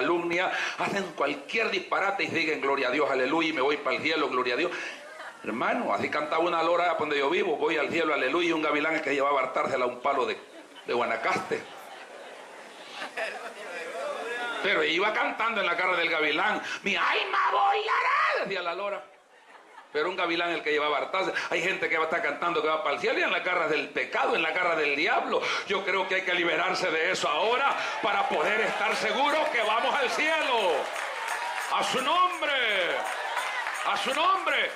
calumnia, hacen cualquier disparate y digan gloria a Dios, aleluya, y me voy para el cielo, gloria a Dios. Hermano, así cantaba una lora donde yo vivo, voy al cielo, aleluya, y un gavilán que llevaba a hartársela a un palo de Guanacaste. Pero iba cantando en la cara del gavilán, mi alma volará, decía la lora. Pero un gavilán el que llevaba a hartarse. Hay gente que va a estar cantando que va para el cielo y en la garra del pecado, en la garra del diablo. Yo creo que hay que liberarse de eso ahora para poder estar seguros que vamos al cielo. A su nombre, a su nombre.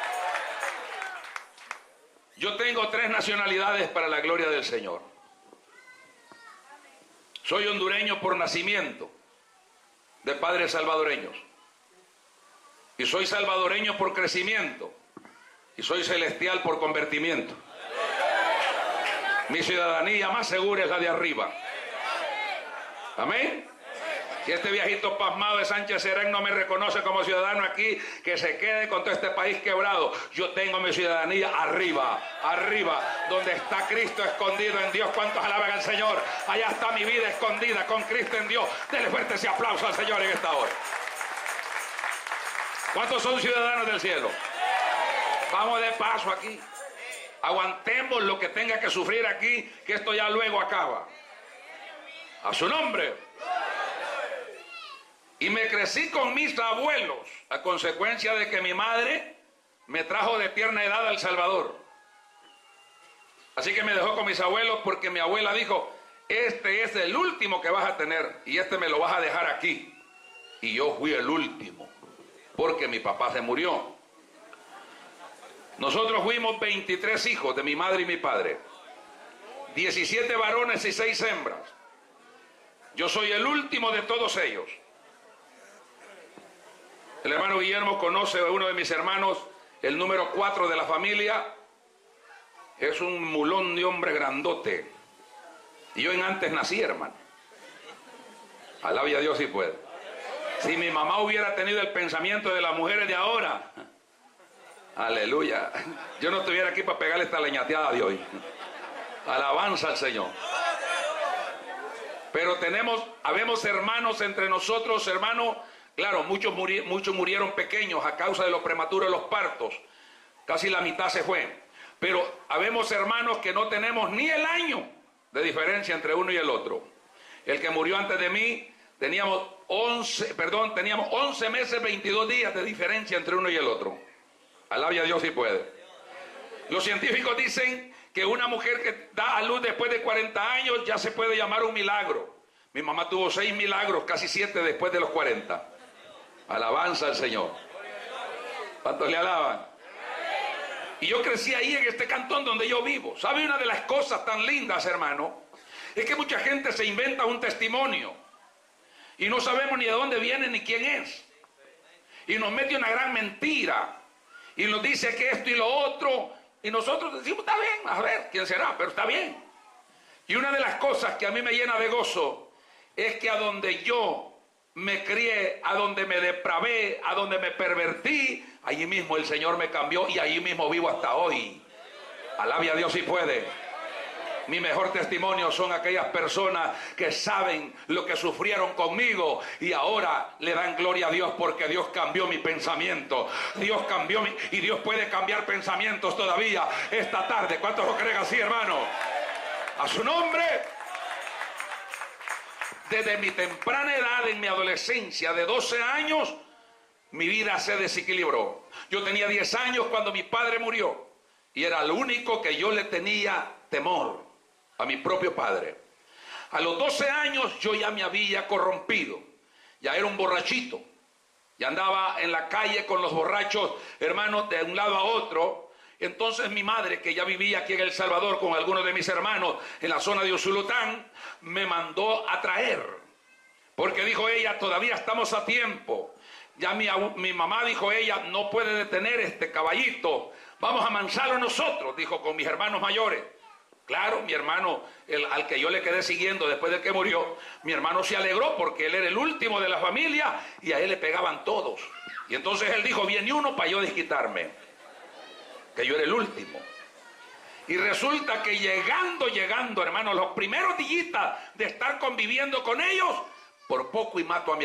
Yo tengo 3 nacionalidades para la gloria del Señor. Soy hondureño por nacimiento, de padres salvadoreños. Y soy salvadoreño por crecimiento. Y soy celestial por convertimiento. Mi ciudadanía más segura es la de arriba. Amén. Si este viejito pasmado de Sánchez Serén no me reconoce como ciudadano aquí, que se quede con todo este país quebrado. Yo tengo mi ciudadanía arriba, arriba, donde está Cristo escondido en Dios. ¿Cuántos alaban al Señor? Allá está mi vida escondida con Cristo en Dios. Denle fuerte ese aplauso al Señor en esta hora. ¿Cuántos son ciudadanos del cielo? Vamos de paso aquí. Aguantemos lo que tenga que sufrir aquí, que esto ya luego acaba. A su nombre. Y me crecí con mis abuelos, a consecuencia de que mi madre me trajo de tierna edad a El Salvador. Así que me dejó con mis abuelos porque mi abuela dijo, este es el último que vas a tener y este me lo vas a dejar aquí. Y yo fui el último, porque mi papá se murió. Nosotros fuimos 23 hijos de mi madre y mi padre, 17 varones y 6 hembras. Yo soy el último de todos ellos. El hermano Guillermo conoce a uno de mis hermanos, el número 4 de la familia. Es un mulón de hombre grandote. Y yo en antes nací, hermano. Alabe a Dios si puede. Si mi mamá hubiera tenido el pensamiento de las mujeres de ahora, aleluya, yo no estuviera aquí para pegarle esta leñateada de hoy. Alabanza al Señor. Pero habemos hermanos entre nosotros, hermanos. Claro, muchos murieron pequeños a causa de lo prematuro de los partos. Casi la mitad se fue. Pero habemos hermanos que no tenemos ni el año de diferencia entre uno y el otro. El que murió antes de mí, teníamos 11 meses, 22 días de diferencia entre uno y el otro. Alabe a Dios si puede. Los científicos dicen que una mujer que da a luz después de 40 años ya se puede llamar un milagro. Mi mamá tuvo 6 milagros, casi 7 después de los 40. Alabanza al Señor. ¿Cuántos le alaban? Y yo crecí ahí en este cantón donde yo vivo. ¿Sabe una de las cosas tan lindas, hermano? Es que mucha gente se inventa un testimonio y no sabemos ni de dónde viene ni quién es. Y nos mete una gran mentira y nos dice que esto y lo otro. Y nosotros decimos, está bien, a ver, ¿quién será? Pero está bien. Y una de las cosas que a mí me llena de gozo es que a donde yo me crié, a donde me depravé, a donde me pervertí, allí mismo el Señor me cambió y allí mismo vivo hasta hoy. Alabe a Dios si puede. Mi mejor testimonio son aquellas personas que saben lo que sufrieron conmigo y ahora le dan gloria a Dios porque Dios cambió mi pensamiento. Dios cambió y Dios puede cambiar pensamientos todavía esta tarde. ¿Cuántos lo creen así, hermano? A su nombre. Desde mi temprana edad, en mi adolescencia de 12 años, mi vida se desequilibró. Yo tenía 10 años cuando mi padre murió y era el único que yo le tenía temor, a mi propio padre. A los 12 años yo ya me había corrompido, ya era un borrachito, ya andaba en la calle con los borrachos, hermanos, de un lado a otro. Entonces mi madre, que ya vivía aquí en El Salvador con algunos de mis hermanos en la zona de Usulután, me mandó a traer, porque dijo ella, todavía estamos a tiempo. Ya mi mamá, dijo ella, no puede detener este caballito, vamos a amansarlo nosotros, dijo, con mis hermanos mayores. Claro, mi hermano, al que yo le quedé siguiendo después de que murió, mi hermano se alegró porque él era el último de la familia y a él le pegaban todos. Y entonces él dijo, viene uno para yo desquitarme, que yo era el último. Y resulta que llegando, hermano, los primeros días de estar conviviendo con ellos, por poco y mato a mi